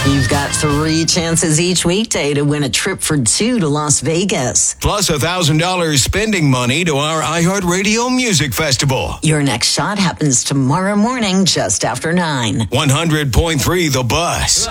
You've got 3 chances each weekday to win a trip for 2 to Las Vegas. Plus $1,000 spending money to our iHeartRadio Music Festival. Your next shot happens tomorrow morning just after 9. 100.3 The Bus.